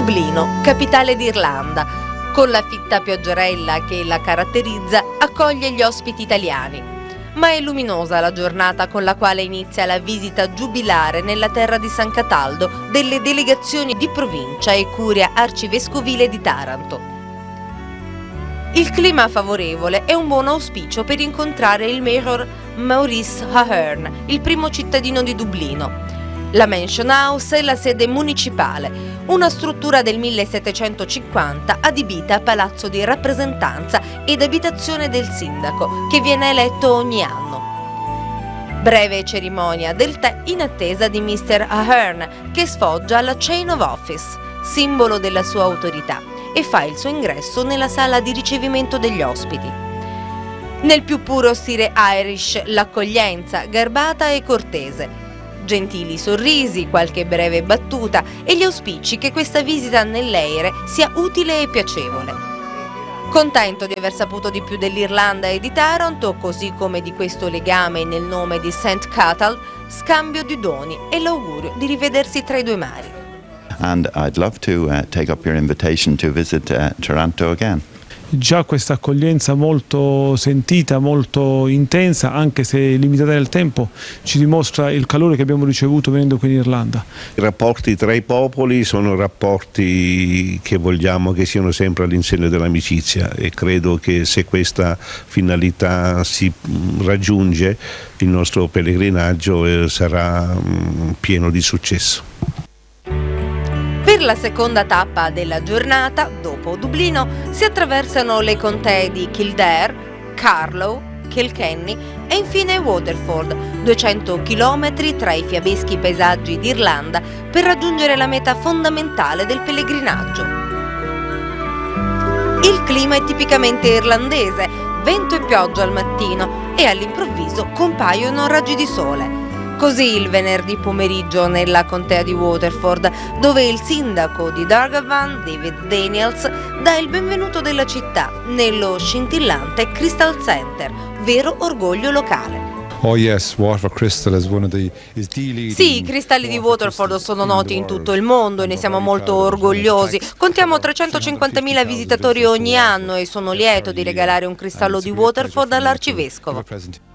Dublino, capitale d'Irlanda, con la fitta pioggerella che la caratterizza, accoglie gli ospiti italiani. Ma è luminosa la giornata con la quale inizia la visita giubilare nella terra di San Cataldo delle delegazioni di provincia e curia arcivescovile di Taranto. Il clima favorevole è un buon auspicio per incontrare il Mayor Maurice Ahern, il primo cittadino di Dublino. La Mansion House è la sede municipale, una struttura del 1750 adibita a palazzo di rappresentanza ed abitazione del sindaco, che viene eletto ogni anno. Breve cerimonia del tè in attesa di Mr. Ahern, che sfoggia alla Chain of Office, simbolo della sua autorità, e fa il suo ingresso nella sala di ricevimento degli ospiti. Nel più puro stile Irish, l'accoglienza garbata e cortese. Gentili sorrisi, qualche breve battuta e gli auspici che questa visita nell'Eire sia utile e piacevole. Contento di aver saputo di più dell'Irlanda e di Taranto, così come di questo legame nel nome di St. Cathal, scambio di doni e l'augurio di rivedersi tra i due mari. And I'd love to take up your invitation to visit Taranto again. Già questa accoglienza molto sentita, molto intensa, anche se limitata nel tempo, ci dimostra il calore che abbiamo ricevuto venendo qui in Irlanda. I rapporti tra i popoli sono rapporti che vogliamo che siano sempre all'insegna dell'amicizia, e credo che se questa finalità si raggiunge, il nostro pellegrinaggio sarà pieno di successo. Per la seconda tappa della giornata, dopo Dublino, si attraversano le contee di Kildare, Carlow, Kilkenny e infine Waterford, 200 km tra i fiabeschi paesaggi d'Irlanda per raggiungere la meta fondamentale del pellegrinaggio. Il clima è tipicamente irlandese, vento e pioggia al mattino e all'improvviso compaiono raggi di sole. Così il venerdì pomeriggio nella contea di Waterford, dove il sindaco di Dargavan, David Daniels, dà il benvenuto della città nello scintillante Crystal Center, vero orgoglio locale. Oh yes, Waterford Crystal is one of the Sì, i cristalli di Waterford sono noti in tutto il mondo e ne siamo molto orgogliosi. Contiamo 350.000 visitatori ogni anno e sono lieto di regalare un cristallo di Waterford all'arcivescovo.